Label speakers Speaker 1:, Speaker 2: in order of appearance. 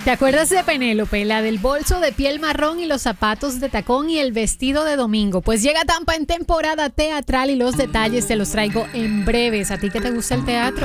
Speaker 1: ¿Te acuerdas de Penélope, la del bolso de piel marrón y los zapatos de tacón y el vestido de domingo? Pues llega a Tampa en temporada teatral y los detalles te los traigo en breves. ¿A ti que te gusta el teatro?